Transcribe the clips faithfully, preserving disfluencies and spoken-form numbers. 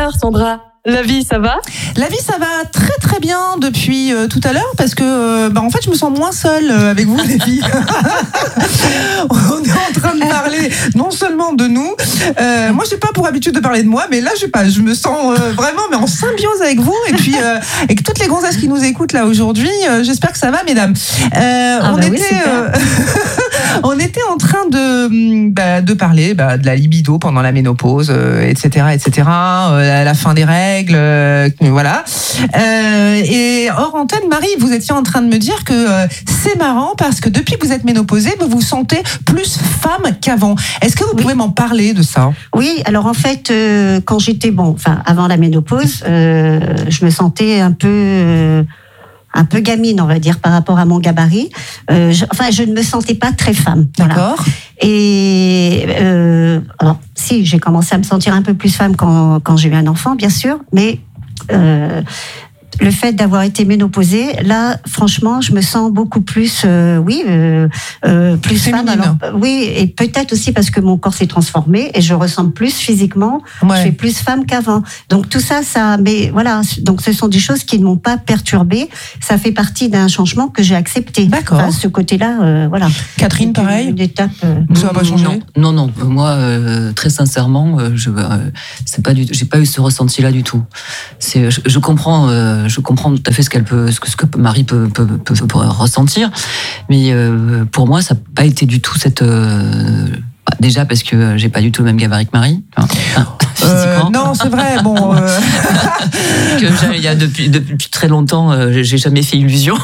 Alors Sandra, la vie, ça va ? La vie, ça va très très bien depuis euh, tout à l'heure parce que, euh, bah, en fait, je me sens moins seule euh, avec vous, les filles. On est en train de parler non seulement de nous. Euh, moi, j'ai pas pour habitude de parler de moi, mais là, je sais pas, je me sens euh, vraiment mais en symbiose avec vous et puis euh, avec toutes les gonzesses qui nous écoutent là aujourd'hui. Euh, j'espère que ça va, mesdames. Euh, ah on bah était, oui, euh, on était en train de bah, de parler bah, de la libido pendant la ménopause, euh, et cetera, et cetera. Euh, à la fin des règles. Euh, voilà. Euh, et hors antenne, Marie, vous étiez en train de me dire que euh, c'est marrant parce que depuis que vous êtes ménopausée, vous vous sentez plus femme qu'avant. Est-ce que vous oui. pouvez m'en parler de ça ? Oui, alors en fait, euh, quand j'étais, bon, enfin, avant la ménopause, euh, je me sentais un peu... Euh, un peu gamine, on va dire, par rapport à mon gabarit. Euh, je, enfin, je ne me sentais pas très femme. D'accord. Voilà. Et euh, alors, si, j'ai commencé à me sentir un peu plus femme quand, quand j'ai eu un enfant, bien sûr, mais euh, le fait d'avoir été ménopausée, là, franchement, je me sens beaucoup plus, euh, oui, euh, euh, plus féminine. femme. Alors, oui, et peut-être aussi parce que mon corps s'est transformé et je ressemble plus physiquement. Ouais. Je suis plus femme qu'avant. Donc tout ça, ça, mais voilà. Donc ce sont des choses qui ne m'ont pas perturbée. Ça fait partie d'un changement que j'ai accepté. D'accord. Enfin, ce côté-là, euh, voilà. Catherine, une, pareil. Une étape. Euh... Ça n'a pas changé ? Non, non, non. Moi, euh, très sincèrement, euh, je, euh, c'est pas du, j'ai pas eu ce ressenti-là du tout. C'est, je, je comprends. Euh, Je comprends tout à fait ce qu'elle peut, ce que, ce que Marie peut, peut, peut, peut ressentir, mais euh, pour moi, ça n'a pas été du tout cette. Euh, déjà parce que j'ai pas du tout le même gabarit que Marie. Hein, euh, non, c'est vrai. Bon. Euh... que j'ai, il y a depuis, depuis très longtemps, euh, j'ai jamais fait illusion.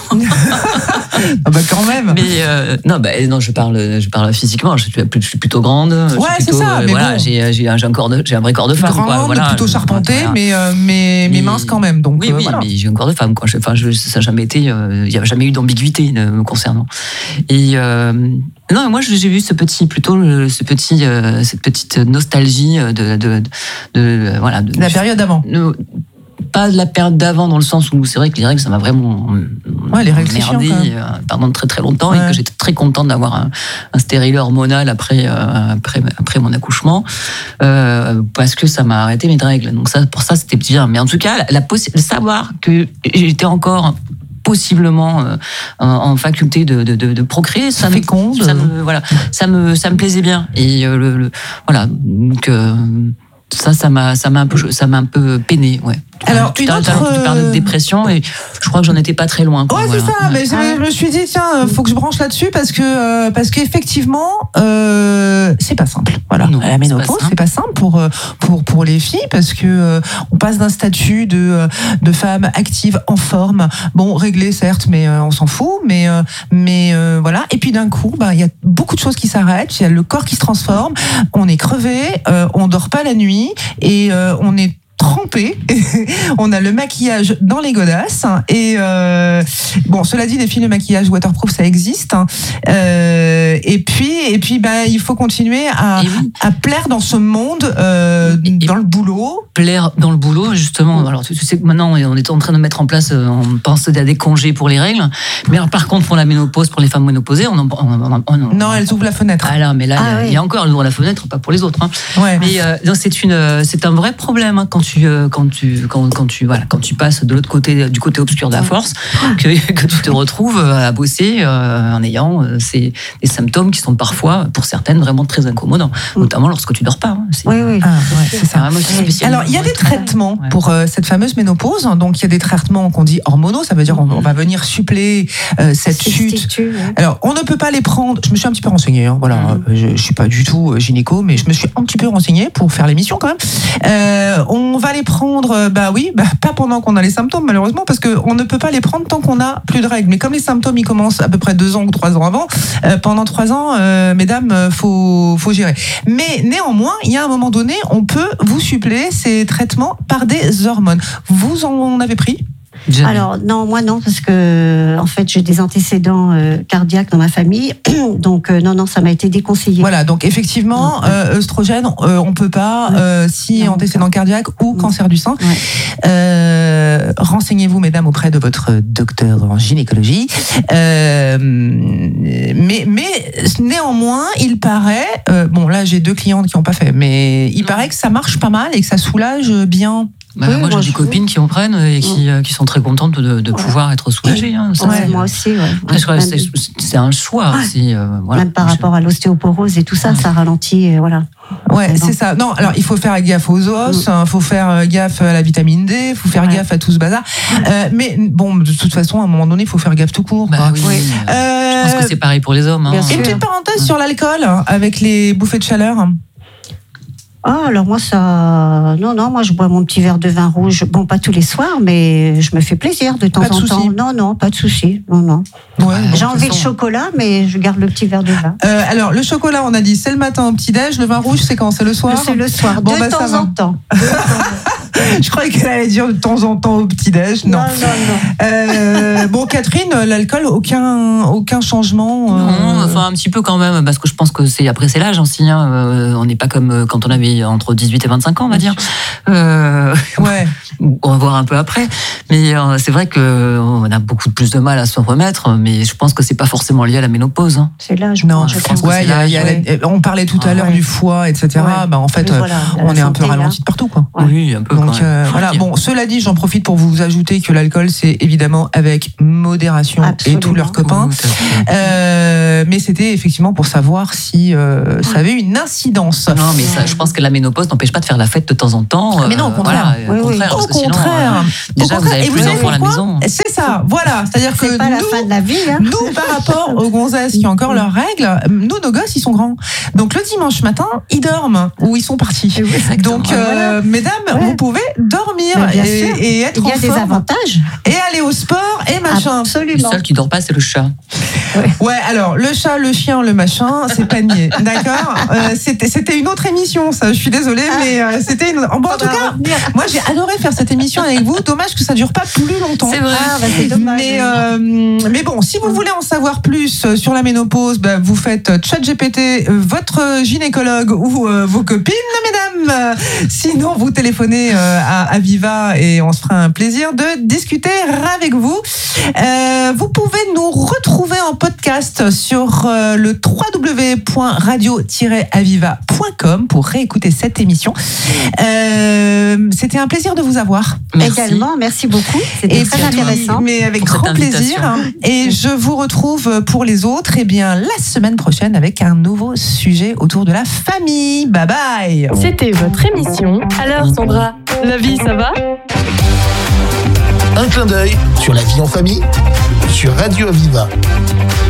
Ah bah quand même. Mais euh, non, bah, non, je parle, je parle physiquement. Je suis, je suis plutôt grande. Ouais, je suis plutôt, c'est ça. Euh, mais voilà, bon. j'ai, j'ai, un, j'ai un corps de, j'ai un vrai corps de femme. Grande, quoi, voilà, plutôt charpentée, voilà. mais, euh, mais mais mince quand même. Donc oui, euh, oui, voilà. mais j'ai un corps de femme. Quoi. Enfin, je, ça n'a jamais été. Il euh, n'y a jamais eu d'ambiguïté euh, me concernant. Et euh, non, moi, j'ai vu ce petit, plutôt, ce petit, euh, cette petite nostalgie de, de, de, de voilà. De, la période d'avant. De, pas de la période d'avant dans le sens où c'est vrai que les règles ça m'a vraiment ouais, les règles merdé euh, pendant très très longtemps ouais. Et que j'étais très contente d'avoir un, un stérilet hormonal après, euh, après après mon accouchement euh, parce que ça m'a arrêté mes règles. Donc ça pour ça c'était bien. Mais en tout cas la, la possi- le savoir que j'étais encore possiblement euh, en faculté de, de, de, de procréer, ça me, ça me voilà, ça me ça me plaisait bien et euh, le, le, voilà donc euh, ça ça m'a ça m'a un peu ça m'a un peu peiné ouais. Alors, tu, une autre... tu parles de dépression et je crois que j'en étais pas très loin. Quoi, ouais, voilà. c'est ça. Ouais. Mais je me suis dit, tiens, faut que je branche là-dessus parce que euh, parce qu'effectivement, euh, c'est pas simple. Voilà. Non, la ménopause, c'est pas simple pour pour pour les filles parce que euh, on passe d'un statut de de femme active en forme, bon réglée certes, mais euh, on s'en fout. Mais euh, mais euh, voilà. Et puis d'un coup, bah il y a beaucoup de choses qui s'arrêtent. Il y a le corps qui se transforme. On est crevé, euh, on dort pas la nuit et euh, on est trempé, on a le maquillage dans les godasses et euh, bon cela dit les filles le maquillage waterproof ça existe hein. euh, et puis et puis bah il faut continuer à, oui. à plaire dans ce monde euh, et, dans le boulot plaire dans le boulot justement alors tu sais que maintenant on est en train de mettre en place on pense à des congés pour les règles mais alors, par contre pour la ménopause pour les femmes ménopausées on, en, on, on, on non elles ouvrent la fenêtre ah là mais là il ah, y, oui. y a encore elles ouvrent la fenêtre pas pour les autres hein. ouais. Mais euh, non, c'est une c'est un vrai problème hein, quand tu quand tu quand quand tu voilà quand tu passes de l'autre côté du côté obscur de la force que que tu te retrouves à bosser euh, en ayant euh, ces des symptômes qui sont parfois pour certaines vraiment très incommodants mmh. notamment lorsque tu dors pas hein. C'est, oui oui ah, ouais, c'est ça oui. Alors il y a des traitements ouais. pour euh, cette fameuse ménopause donc il y a des traitements qu'on dit hormonaux ça veut dire on, on va venir suppléer euh, cette chute ouais. Alors on ne peut pas les prendre je me suis un petit peu renseignée hein, voilà mmh. je, je suis pas du tout gynéco mais je me suis un petit peu renseignée pour faire l'émission quand même euh, on va les prendre bah oui, bah pas pendant qu'on a les symptômes malheureusement parce qu'on ne peut pas les prendre tant qu'on n'a plus de règles. Mais comme les symptômes ils commencent à peu près deux ans ou trois ans avant, euh, pendant trois ans, euh, mesdames, faut faut gérer. Mais néanmoins, il y a un moment donné, on peut vous suppléer ces traitements par des hormones. Vous en avez pris ? Jamais. Alors non, moi non, parce que en fait j'ai des antécédents euh, cardiaques dans ma famille, donc euh, non non, ça m'a été déconseillé. Voilà, donc effectivement, euh, œstrogène, euh, on peut pas euh, si non, antécédent cardiaque ou mmh. cancer du sein. Ouais. Euh, renseignez-vous, mesdames, auprès de votre docteur en gynécologie. Euh, mais mais néanmoins, il paraît, euh, bon là j'ai deux clientes qui n'ont pas fait, mais il paraît que ça marche pas mal et que ça soulage bien. Bah, oui, moi, j'ai des copines qui en prennent et qui, qui sont très contentes de, de ouais. pouvoir être soulagées. Hein, ça, ouais, moi aussi, ouais. ouais. C'est, c'est un choix ouais. aussi. Euh, voilà. Même par rapport à l'ostéoporose et tout ça, ouais. ça ralentit. Euh, voilà. Ouais, c'est ça. Non, alors il faut faire gaffe aux os, il mm. faut faire gaffe à la vitamine D, il faut faire ouais. gaffe à tout ce bazar. Euh, mais bon, de toute façon, à un moment donné, il faut faire gaffe tout court. Bah, oui. Oui. Euh, Je pense que c'est pareil pour les hommes. Hein. Une petite parenthèse ouais. sur l'alcool, avec les bouffées de chaleur. Ah, alors moi, ça. Non, non, moi, je bois mon petit verre de vin rouge. Bon, pas tous les soirs, mais je me fais plaisir de temps en temps. Non, non, pas de souci. Non, non. Ouais, J'ai envie de chocolat, mais je garde le petit verre de vin. Euh, alors, le chocolat, on a dit, c'est le matin au petit-déj. Le vin rouge, c'est quand? C'est le soir? C'est le soir, bon, de, bah, temps en temps. Je croyais qu'elle allait dire de temps en temps au petit-déj. Non, non, non. non. Euh, bon, Catherine, l'alcool, aucun, aucun changement euh... Non, enfin, un petit peu quand même, parce que je pense que c'est, après, c'est l'âge aussi. Hein. Euh, on n'est pas comme quand on avait entre dix-huit et vingt-cinq ans, on va dire. Euh, ouais. On va voir un peu après. Mais euh, c'est vrai qu'on a beaucoup plus de mal à se remettre, mais je pense que c'est pas forcément lié à la ménopause. Hein. C'est l'âge. Non, je pense ouais, que c'est y a, y a ouais. la, on parlait tout à ah, l'heure ouais. du foie, et cetera. Ouais. Bah, en fait, voilà, on est un peu ralenti de partout, quoi. Ouais. Oui, un peu. Donc euh, voilà. Bon, cela dit, j'en profite pour vous ajouter que l'alcool, c'est évidemment avec modération. Absolument. Et tous leurs copains. Oh, euh, mais c'était effectivement pour savoir si euh, ça avait une incidence. Non, mais ça, je pense que la ménopause n'empêche pas de faire la fête de temps en temps. Mais non, au contraire. Voilà, oui, au contraire. Au contraire. Sinon, euh, déjà, au contraire. Vous avez plus d'enfants à la maison. C'est ça. Voilà. C'est-à-dire c'est que pas nous, la fin de la vie. Hein. Nous, par rapport aux gonzesses qui ont encore leurs règles, nous, nos gosses, ils sont grands. Donc le dimanche matin, ils dorment ou ils sont partis. Exactement. Donc, euh, voilà. mesdames, ouais. vous pouvez dormir et, et être en forme. Il y a des avantages. Et aller au sport et machin. Absolument. Le seul qui dort pas, c'est le chat. Ouais. ouais, alors le chat, le chien, le machin, c'est pas niais, d'accord. Euh, c'était, c'était une autre émission, ça. Je suis désolée, ah. mais euh, c'était une. Bon, en tout cas, moi j'ai adoré faire cette émission avec vous. Dommage que ça dure pas plus longtemps. C'est vrai. Ah, bah, c'est dommage. Mais, euh, mais bon, si vous voulez en savoir plus sur la ménopause, bah, vous faites ChatGPT, votre gynécologue ou euh, vos copines, mesdames. Sinon, vous téléphonez euh, à Aviva et on se fera un plaisir de discuter avec vous. Euh, vous pouvez nous retrouver en podcast sur euh, le w w w point radio tiret aviva point com pour réécouter cette émission. Euh, c'était un plaisir de vous avoir. Merci. Également, merci beaucoup. C'était et très intéressant. Mais avec grand plaisir. Et je vous retrouve pour les autres eh bien, la semaine prochaine avec un nouveau sujet autour de la famille. Bye bye. C'était votre émission. Alors Sandra, la vie ça va ? Un clin d'œil sur la vie en famille sur Radio Aviva.